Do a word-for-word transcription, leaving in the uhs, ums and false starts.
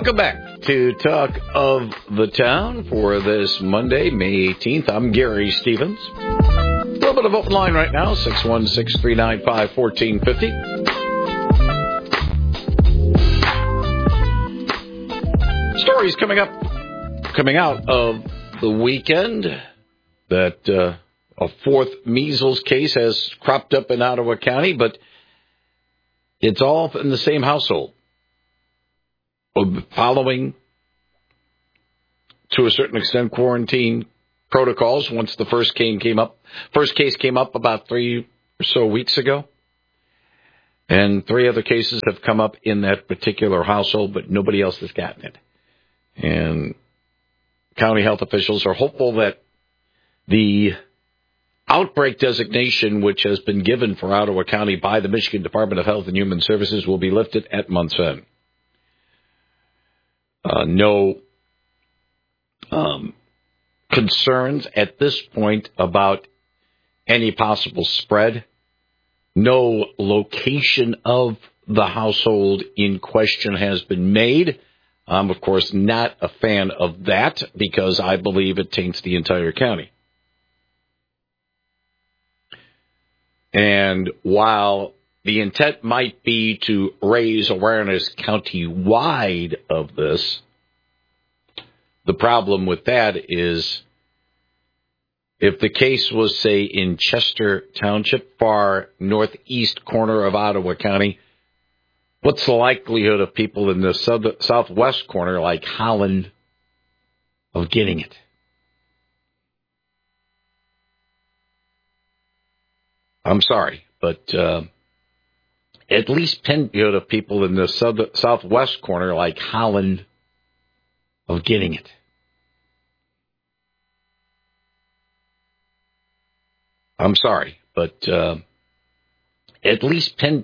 Welcome back to Talk of the Town for this Monday, May eighteenth. I'm Gary Stevens. A little bit of open line right now, six one six, three nine five, one four five zero. Stories coming up, coming out of the weekend that uh, a fourth measles case has cropped up in Ottawa County, but it's all in the same household. Following, to a certain extent, quarantine protocols once the first case came up. First case came up about three or so weeks ago. And three other cases have come up in that particular household, but nobody else has gotten it. And county health officials are hopeful that the outbreak designation, which has been given for Ottawa County by the Michigan Department of Health and Human Services, will be lifted at month's end. Uh, no um, concerns at this point about any possible spread. No location of the household in question has been made. I'm, of course, not a fan of that because I believe it taints the entire county. And while the intent might be to raise awareness county-wide of this, the problem with that is if the case was, say, in Chester Township, far northeast corner of Ottawa County, what's the likelihood of people in the south, southwest corner, like Holland, of getting it? I'm sorry, but uh, at least ten of people in the south, southwest corner, like Holland, of getting it. I'm sorry, but uh, at least ten